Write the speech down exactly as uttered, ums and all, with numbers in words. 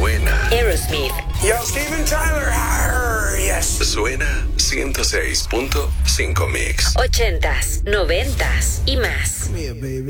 Suena. Aerosmith. Yo, Steven Tyler. Arr, yes. Suena ciento seis punto cinco Mix. Ochentas, noventas y más. Come here, baby.